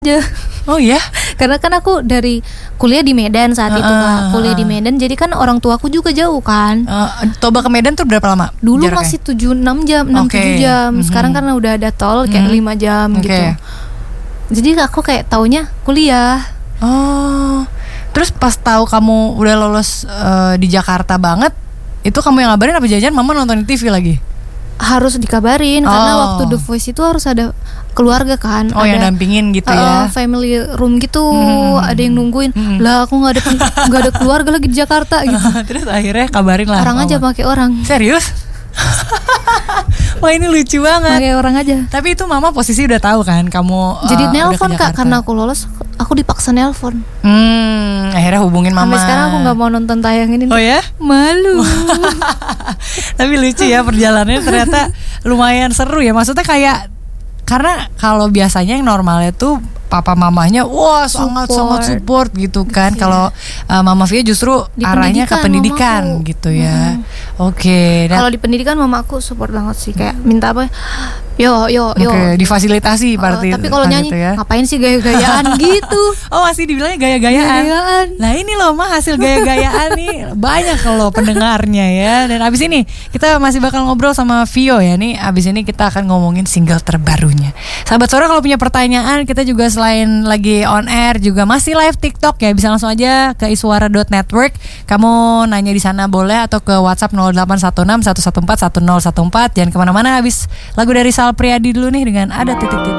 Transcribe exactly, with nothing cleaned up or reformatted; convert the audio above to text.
aja. Oh ya? Karena kan aku dari kuliah di Medan saat uh, itu Kak. Kuliah di Medan, jadi kan orang tuaku juga jauh kan. uh, Toba ke Medan tuh berapa lama? Dulu jaraknya? masih tujuh enam jam, enam okay. tujuh jam. Mm-hmm. Sekarang karena udah ada tol kayak mm-hmm. lima jam okay. gitu. Jadi aku kayak taunya kuliah. Oh. Terus pas tahu kamu udah lolos uh, di Jakarta banget, itu kamu yang ngabarin apa jajan mama nonton di T V lagi? Harus dikabarin oh. karena waktu The Voice itu harus ada keluarga kan. Oh, ada, yang dampingin gitu uh, ya. Family room gitu, hmm. ada yang nungguin. Hmm. Lah aku nggak ada nggak ada keluarga lagi di Jakarta gitu. Terus akhirnya kabarin lah. Orang aja pakai orang. Serius? Wah ini lucu banget. Pakai orang aja. Tapi itu mama posisi udah tahu kan kamu. Jadi uh, nelpon Kak karena aku lolos, aku dipaksa nelpon. Hmm, akhirnya hubungin mama. Sampai sekarang aku nggak mau nonton tayang ini. Oh ya? Malu. Tapi lucu ya perjalanannya, ternyata lumayan seru ya. Maksudnya kayak, karena kalau biasanya yang normalnya tuh papa mamanya wah sangat sangat support gitu kan. Yeah. Kalau uh, Mama Via justru di arahnya ke pendidikan gitu ya. Hmm. Oke. Okay, kalau di pendidikan mamaku support banget sih, kayak minta apa? Yo yo yo. Okay, difasilitasi berarti. Uh, tapi kalau nyanyi ya. ngapain sih gaya-gayaan gitu? Oh masih dibilangnya gaya-gayaan. Gaya-gayaan. Nah ini loh mah hasil gaya-gayaan nih banyak loh pendengarnya ya. Dan abis ini kita masih bakal ngobrol sama Vio ya. Nih abis ini kita akan ngomongin single terbarunya. Sahabat Suara kalau punya pertanyaan, kita juga selain lagi on air juga masih live TikTok ya. Bisa langsung aja ke iswara dot network. Kamu nanya di sana boleh, atau ke WhatsApp nol delapan satu enam satu satu empat satu nol satu empat. Jangan kemana-mana, habis lagu dari Sal Priadi dulu nih dengan Ada Titik-Titik.